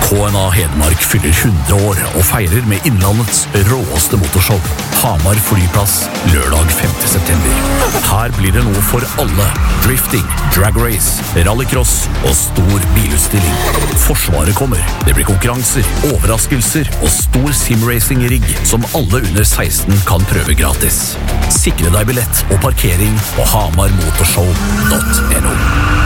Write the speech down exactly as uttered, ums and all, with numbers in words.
K N A Hedmark fyller hundre år og feirer med Innlandets råeste motorshow. Hamar flyplass, lørdag femte september. Her blir det noe for alle. Drifting, drag race, rallycross og stor bilutstilling. Forsvaret kommer. Det blir konkurranser, overraskelser og stor simracing-rigg som alle under seksten kan prøve gratis. Sikre deg billett og parkering på hamar motorshow punktum no.